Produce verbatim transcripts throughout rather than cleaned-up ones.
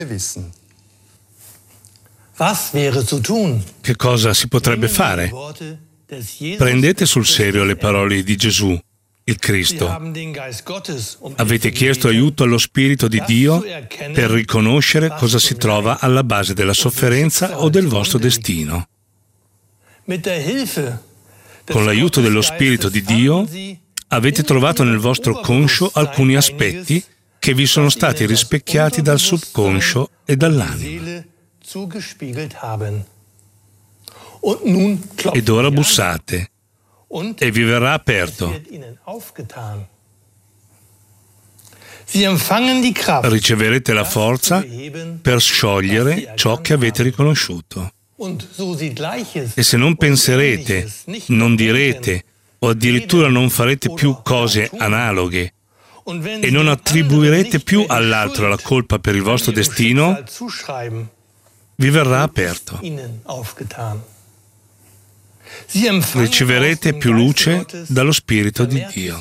Che cosa si potrebbe fare? Prendete sul serio le parole di Gesù, il Cristo. Avete chiesto aiuto allo Spirito di Dio per riconoscere cosa si trova alla base della sofferenza o del vostro destino. Con l'aiuto dello Spirito di Dio avete trovato nel vostro conscio alcuni aspetti che vi sono stati rispecchiati dal subconscio e dall'anima. Ed ora bussate e vi verrà aperto. Riceverete la forza per sciogliere ciò che avete riconosciuto. E se non penserete, non direte o addirittura non farete più cose analoghe e non attribuirete più all'altro la colpa per il vostro destino, vi verrà aperto. Riceverete più luce dallo Spirito di Dio.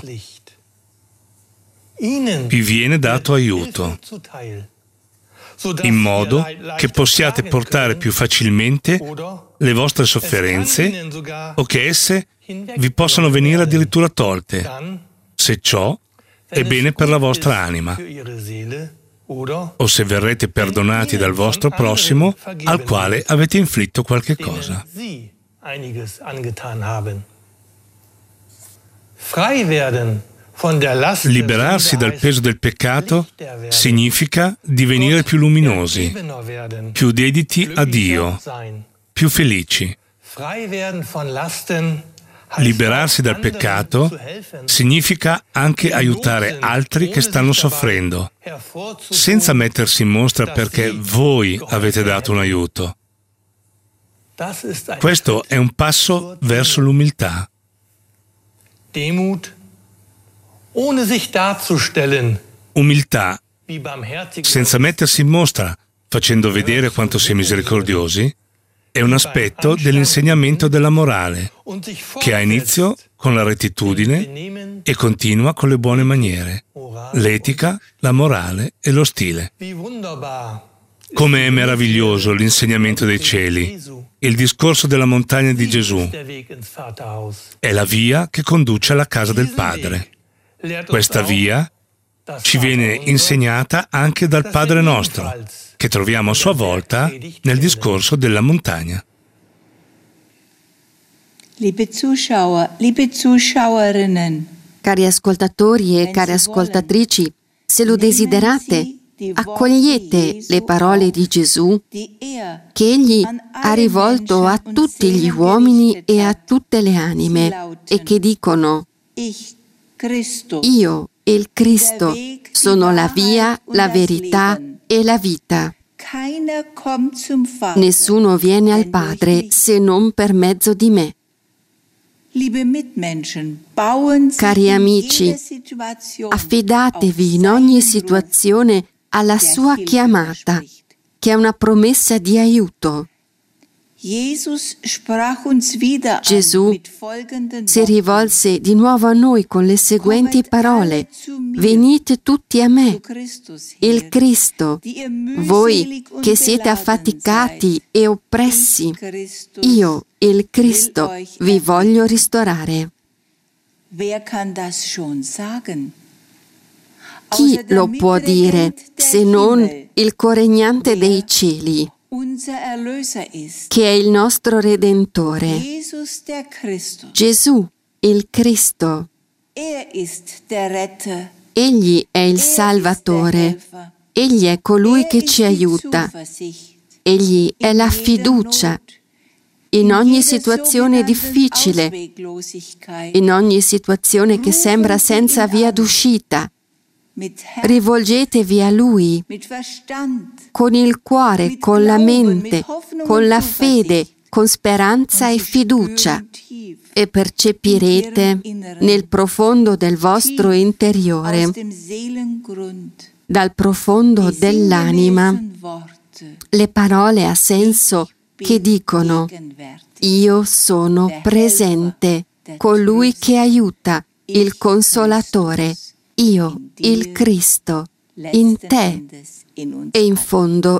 Vi viene dato aiuto, in modo che possiate portare più facilmente le vostre sofferenze o che esse vi possano venire addirittura tolte, se ciò è bene per la vostra anima, o se verrete perdonati dal vostro prossimo al quale avete inflitto qualche cosa. Liberarsi dal peso del peccato significa divenire più luminosi, più dediti a Dio, più felici. Liberarsi dal peccato significa anche aiutare altri che stanno soffrendo, senza mettersi in mostra perché voi avete dato un aiuto. Questo è un passo verso l'umiltà. Umiltà, senza mettersi in mostra, facendo vedere quanto si è misericordiosi, è un aspetto dell'insegnamento della morale, che ha inizio con la rettitudine e continua con le buone maniere, l'etica, la morale e lo stile. Come è meraviglioso l'insegnamento dei cieli, il discorso della montagna di Gesù. È la via che conduce alla casa del Padre. Questa via ci viene insegnata anche dal Padre nostro, che troviamo a sua volta nel discorso della montagna. Liebe Zuschauer, liebe Zuschauerinnen, cari ascoltatori e care ascoltatrici, se lo desiderate, accogliete le parole di Gesù che Egli ha rivolto a tutti gli uomini e a tutte le anime e che dicono: Io, il Cristo, sono la via, la verità e la vita. Nessuno viene al Padre se non per mezzo di me. Cari amici, affidatevi in ogni situazione alla sua chiamata, che è una promessa di aiuto. Gesù si rivolse di nuovo a noi con le seguenti parole: venite tutti a me, il Cristo, voi che siete affaticati e oppressi, io, il Cristo, vi voglio ristorare. Chi lo può dire se non il coregnante dei cieli, che è il nostro Redentore, Gesù, il Cristo. Egli è il Salvatore, Egli è colui che ci aiuta, Egli è la fiducia in ogni situazione difficile, in ogni situazione che sembra senza via d'uscita. Rivolgetevi a Lui con il cuore, con la mente, con la fede, con speranza e fiducia, e percepirete nel profondo del vostro interiore, dal profondo dell'anima, le parole a senso che dicono: io sono presente, colui che aiuta, il Consolatore, io, il Cristo, in te e in fondo